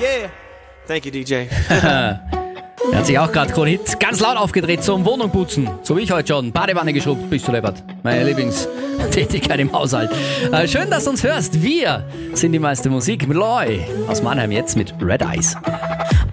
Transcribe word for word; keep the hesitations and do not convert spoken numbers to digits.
yeah. Thank you, D J. Er hat sich auch gerade Kronhit ganz laut aufgedreht zum Wohnungputzen. So wie ich heute schon. Badewanne geschrubbt, bist du leppert. Meine Lieblingstätigkeit im Haushalt. Äh, schön, dass du uns hörst. Wir sind die meiste Musik. Mit Loy aus Mannheim jetzt mit Red Eyes.